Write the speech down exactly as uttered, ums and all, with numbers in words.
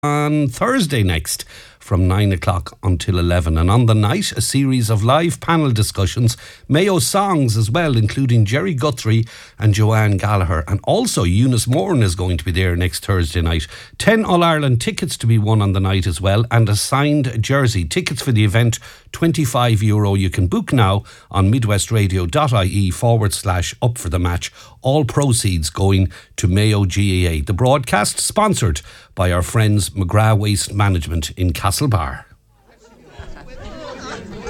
on Thursday next from nine o'clock until eleven. And on the night, a series of live panel discussions, Mayo songs as well, including Jerry Guthrie and Joanne Gallagher. And also Eunice Moran is going to be there next Thursday night. ten All-Ireland tickets to be won on the night as well, and a signed jersey. Tickets for the event, twenty-five euro. You can book now on midwestradio.ie forward slash up for the match. All proceeds going to Mayo G A A. The broadcast sponsored by our friends McGrath Waste Management in Castlebar.